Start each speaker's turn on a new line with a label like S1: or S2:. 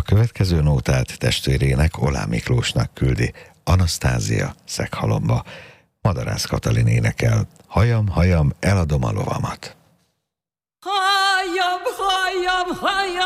S1: következő nótát testvérének, Olá Miklósnak küldi Anasztázia Szeghalomba. Madarász Katalin énekel: hajam, hajam, eladom a lovamat.
S2: Hajam, hajam, hajam,